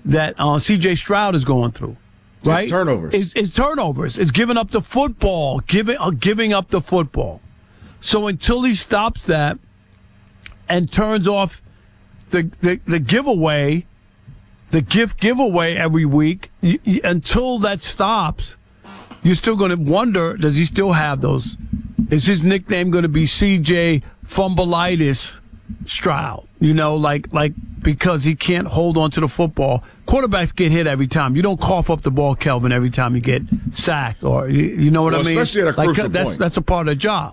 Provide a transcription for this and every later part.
that C.J. Stroud is going through. Right? It's turnovers. It's turnovers. It's giving up the football. Giving up the football. So until he stops that and turns off the giveaway, the gift giveaway every week, until that stops, you're still going to wonder, does he still have those? Is his nickname going to be C.J. Fumbleitis Stroud? Because he can't hold on to the football. Quarterbacks get hit every time. You don't cough up the ball, Kelvin, every time you get sacked, or you know what I mean? Especially at a crucial point. That's a part of the job.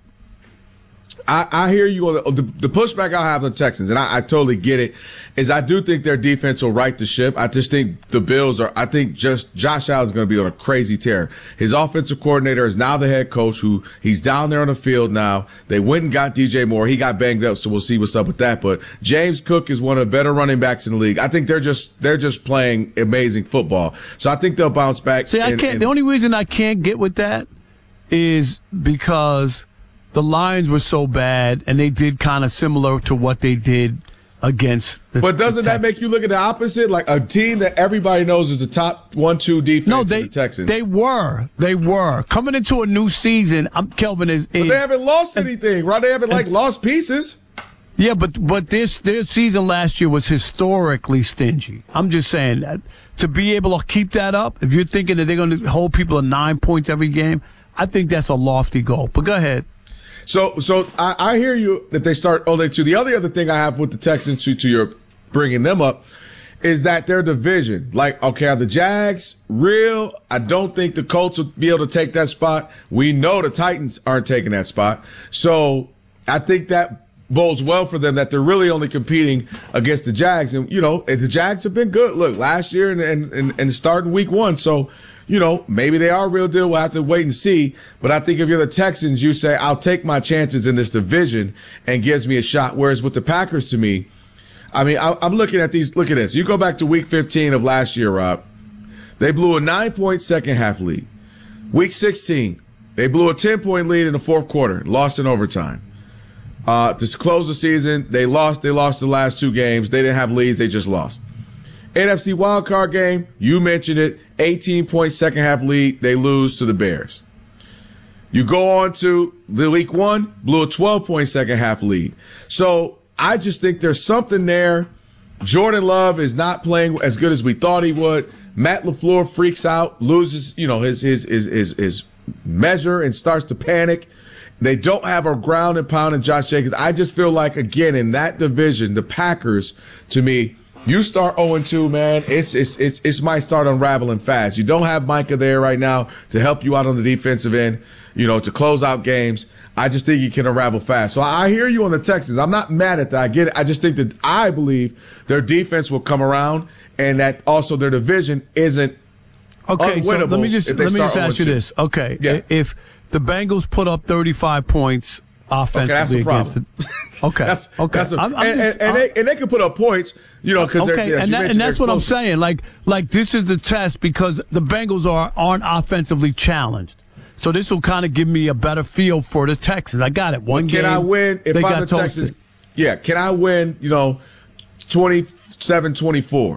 I hear you on the pushback I have on the Texans, and I totally get it, is I do think their defense will right the ship. I just think the Bills I think just Josh Allen's going to be on a crazy tear. His offensive coordinator is now the head coach, he's down there on the field now. They went and got DJ Moore. He got banged up, so we'll see what's up with that. But James Cook is one of the better running backs in the league. I think they're just playing amazing football. So I think they'll bounce back. See, the only reason I can't get with that is because the Lions were so bad, and they did kind of similar to what they did against the But doesn't that make you look at the opposite? Like a team that everybody knows is the top 1-2 defense in the Texans. They were. Coming into a new season, Kelvin is... But they haven't lost anything, right? They haven't, lost pieces. Yeah, but their season last year was historically stingy. I'm just saying that to be able to keep that up, if you're thinking that they're going to hold people to 9 points every game, I think that's a lofty goal. But go ahead. So I hear you that they start 0-2. The other thing I have with the Texans, to your bringing them up, is that their division. Are the Jags real? I don't think the Colts will be able to take that spot. We know the Titans aren't taking that spot. So I think that bodes well for them that they're really only competing against the Jags. And, the Jags have been good. Look, last year and starting week 1. So, maybe they are a real deal. We'll have to wait and see. But I think if you're the Texans, you say, I'll take my chances in this division and gives me a shot. Whereas with the Packers, to me, I'm looking at these. Look at this. You go back to week 15 of last year, Rob. They blew a 9-point second half lead. Week 16, they blew a 10-point lead in the fourth quarter, lost in overtime. To close the season, they lost the last 2 games. They didn't have leads. They just lost. NFC wildcard game, you mentioned it, 18-point second half lead. They lose to the Bears. You go on to the week 1, blew a 12-point second half lead. So I just think there's something there. Jordan Love is not playing as good as we thought he would. Matt LaFleur freaks out, loses, his measure and starts to panic. They don't have a ground and pound in Josh Jacobs. I just feel like, again, in that division, the Packers, to me, you start 0-2, man. It's might start unraveling fast. You don't have Micah there right now to help you out on the defensive end, to close out games. I just think he can unravel fast. So I hear you on the Texans. I'm not mad at that. I get it. I just think that I believe their defense will come around, and that also their division isn't unwinnable. So let me just ask you this. Okay, yeah. If the Bengals put up 35 points offensively, that's a problem. That's and they can put up points, because and that's what I'm saying. Like this is the test because the Bengals aren't offensively challenged. So this will kind of give me a better feel for the Texans. I got it. One game. Can I win if I'm the Texans? Yeah. Can I win? 27-24.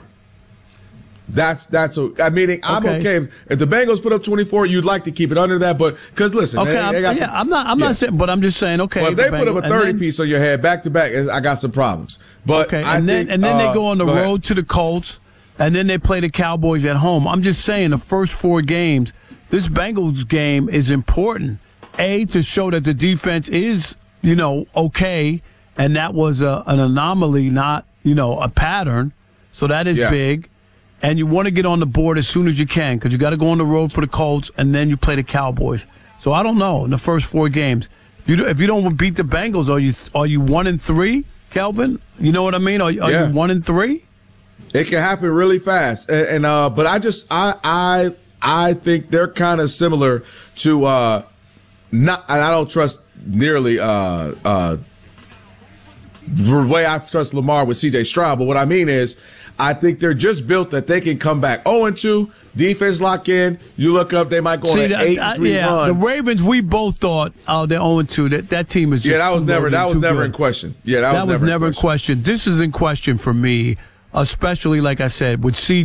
I'm okay if the Bengals put up 24. You'd like to keep it under that, but because listen, I'm not saying, but I'm just saying, okay. Well, if they put up a 30 piece on your head back to back, I got some problems. But then they go on the road to the Colts, and then they play the Cowboys at home. I'm just saying the first 4 games, this Bengals game is important. To show that the defense is okay, and that was an anomaly, not a pattern. So that is big. And you want to get on the board as soon as you can because you got to go on the road for the Colts, and then you play the Cowboys. So I don't know in the first 4 games. If you don't beat the Bengals, are you 1-3, Kelvin? You know what I mean? Are you 1-3? It can happen really fast, but I think they're kind of similar to and I don't trust nearly the way I trust Lamar with C.J. Stroud. But what I mean is, I think they're just built that they can come back 0-2, defense lock in. You look up, they might go on an 8-3 run. The Ravens, we both thought, they're 0-2. That team is just that was never in question. Yeah, that was never in question. This is in question for me, especially like I said with C.